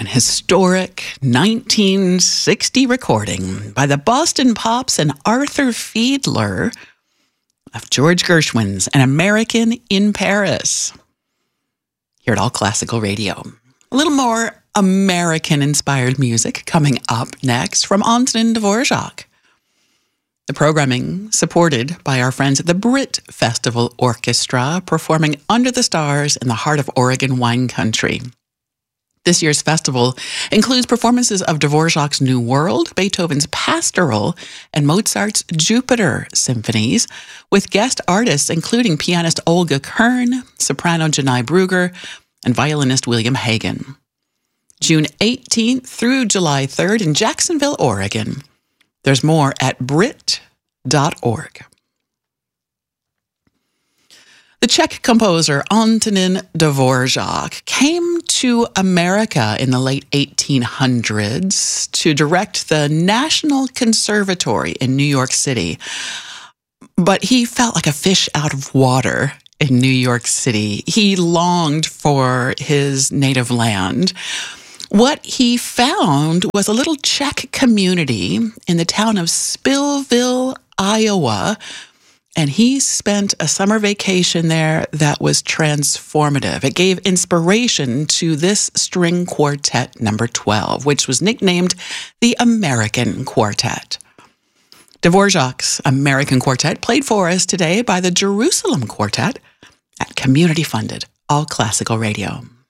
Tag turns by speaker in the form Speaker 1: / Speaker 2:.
Speaker 1: An historic 1960 recording by the Boston Pops and Arthur Fiedler of George Gershwin's An American in Paris. Here at All Classical Radio. A little more American-inspired music coming up next from Antonin Dvorak. The programming supported by our friends at the Brit Festival Orchestra, performing Under the Stars in the heart of Oregon wine country. This year's festival includes performances of Dvorak's New World, Beethoven's Pastoral, and Mozart's Jupiter symphonies, with guest artists including pianist Olga Kern, soprano Janai Brugger, and violinist William Hagen. June 18th through July 3rd in Jacksonville, Oregon. There's more at Brit.org. The Czech composer Antonin Dvorak came to America in the late 1800s to direct the National Conservatory in New York City. But he felt like a fish out of water in New York City. He longed for his native land. What he found was a little Czech community in the town of Spillville, Iowa, and he spent a summer vacation there that was transformative. It gave inspiration to this string quartet number 12, which was nicknamed the American Quartet. Dvorak's American Quartet played for us today by the Jerusalem Quartet at community-funded All Classical Radio.